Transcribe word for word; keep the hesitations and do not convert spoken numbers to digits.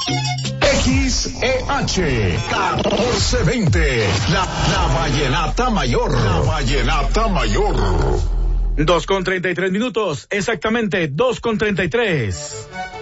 X E H catorce veinte, la, la vallenata mayor, la vallenata mayor. Dos con treinta y tres minutos, exactamente dos con treinta y tres.